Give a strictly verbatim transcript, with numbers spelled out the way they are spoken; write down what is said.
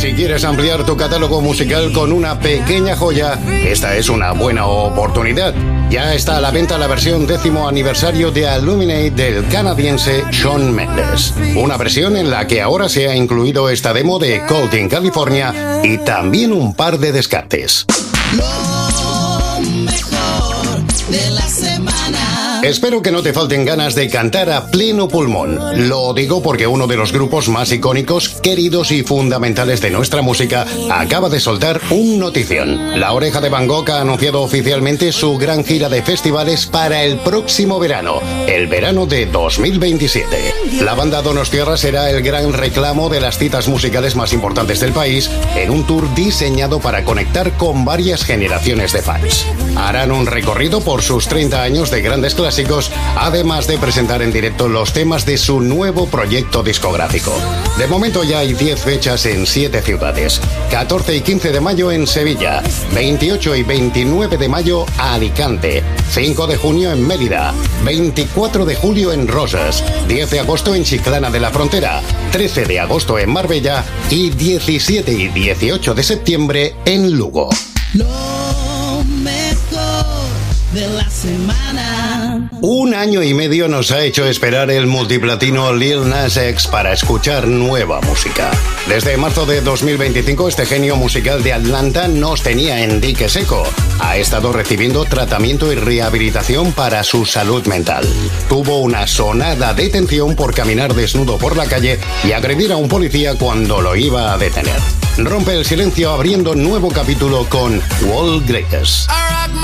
Si quieres ampliar tu catálogo musical con una pequeña joya, esta es una buena oportunidad. Ya está a la venta la versión décimo aniversario de Illuminate del canadiense Shawn Mendes. Una versión en la que ahora se ha incluido esta demo de Cold in California y también un par de descartes. Lo mejor de la semana. Espero que no te falten ganas de cantar a pleno pulmón. Lo digo porque uno de los grupos más icónicos, queridos y fundamentales de nuestra música acaba de soltar un notición. La Oreja de Van Gogh ha anunciado oficialmente su gran gira de festivales para el próximo verano, el verano de dos mil veintisiete. La banda Donostiarra será el gran reclamo de las citas musicales más importantes del país en un tour diseñado para conectar con varias generaciones de fans. Harán un recorrido por sus treinta años de grandes clásicos, además de presentar en directo los temas de su nuevo proyecto discográfico. De momento ya hay diez fechas en siete ciudades. catorce y quince de mayo en Sevilla, veintiocho y veintinueve de mayo a Alicante, cinco de junio en Mérida, veinticuatro de julio en Rosas, diez de agosto en Chiclana de la Frontera, trece de agosto en Marbella y diecisiete y dieciocho de septiembre en Lugo. Lo mejor de la semana. Un año y medio nos ha hecho esperar el multiplatino Lil Nas X para escuchar nueva música. Desde marzo de dos mil veinticinco, este genio musical de Atlanta nos tenía en dique seco. Ha estado recibiendo tratamiento y rehabilitación para su salud mental. Tuvo una sonada detención por caminar desnudo por la calle y agredir a un policía cuando lo iba a detener. Rompe el silencio abriendo nuevo capítulo con World Greatest.